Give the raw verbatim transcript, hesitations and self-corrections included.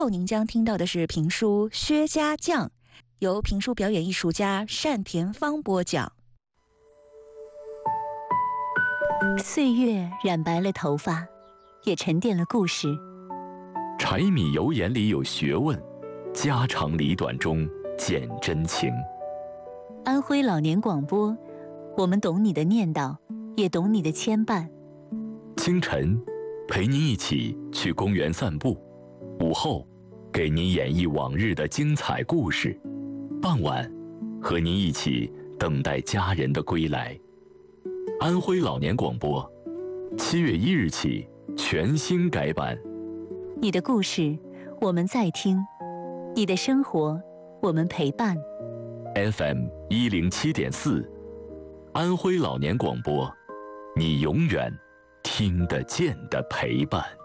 后您将听到的是评书《薛家将》，由评书表演艺术家单田芳播讲。 岁月染白了头发，也沉淀了故事。 柴米油盐里有学问，家长里短中见真情。 安徽老年广播，我们懂你的念叨，也懂你的牵绊。 清晨，陪您一起去公园散步；午后，给您演绎往日的精彩故事；傍晚，和您一起等待家人的归来。安徽老年广播，七月一日起全新改版。 你的故事，我们在听；你的生活，我们陪伴。 F M 一零七点四，安徽老年广播，你永远听得见的陪伴。